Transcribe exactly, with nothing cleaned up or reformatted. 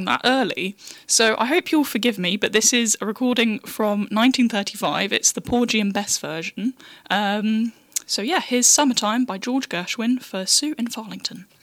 recording that early, so I hope you'll forgive me, but this is a recording from nineteen thirty-five. It's the Porgy and Bess version. Um, so yeah, here's Summertime by George Gershwin for Sue in Farlington.